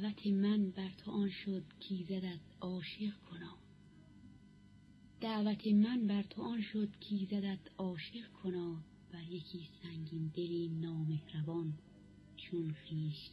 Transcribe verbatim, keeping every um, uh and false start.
دعوت من بر تو آن شد کایزدت عاشق کند. دعوت من بر تو آن شد کایزدت عاشق کند. بر یکی سنگین دلی نامهربان چون خویش